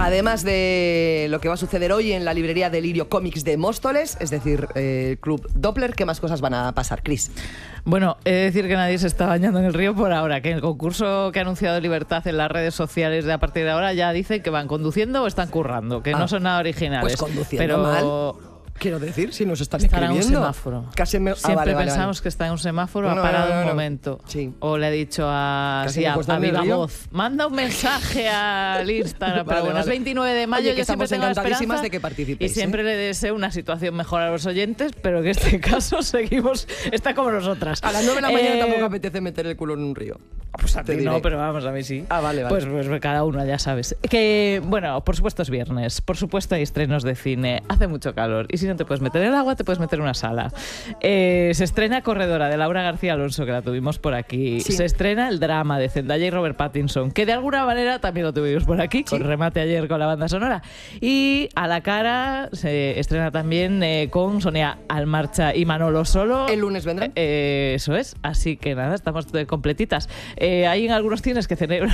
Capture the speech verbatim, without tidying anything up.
Además de lo que va a suceder hoy en la librería Delirio Comics de Móstoles, es decir, eh, el Club Doppler, ¿qué más cosas van a pasar, Cris? Bueno, he de decir que nadie se está bañando en el río por ahora, que el concurso que ha anunciado Libertad en las redes sociales de a partir de ahora ya dice que van conduciendo o están currando, que ah, no son nada originales. Pues conduciendo pero mal. Quiero decir, si nos están estará escribiendo. En un semáforo. Casi me... Siempre ah, vale, vale, pensamos vale. que está en un semáforo, no, ha parado no, no, no. un momento. Sí. O le ha dicho a, sí, a, a viva voz, manda un mensaje al Instagram. Pero vale, bueno, vale. es veintinueve de mayo, Oye, que yo siempre tengo la esperanza de que participéis, y siempre ¿eh? le deseo una situación mejor a los oyentes, pero en este caso seguimos, está como nosotras. A las nueve de la mañana eh, tampoco apetece meter el culo en un río. Pues a ti no, pero vamos, a mí sí. Ah, vale, vale. Pues, pues cada uno, ya sabes. Que, bueno, por supuesto es viernes, por supuesto hay estrenos de cine, hace mucho calor, y si no te puedes meter en el agua, te puedes meter en una sala. Eh, se estrena Corredora, de Laura García Alonso, que la tuvimos por aquí. Sí. Se estrena el drama de Zendaya y Robert Pattinson, que de alguna manera también lo tuvimos por aquí, con sí. remate ayer con la banda sonora. Y A la cara se estrena también eh, con Sonia Almarcha y Manolo Solo. El lunes vendrán. Eh, eso es, así que nada, estamos completitas. Eh, hay en algunos cines que celebran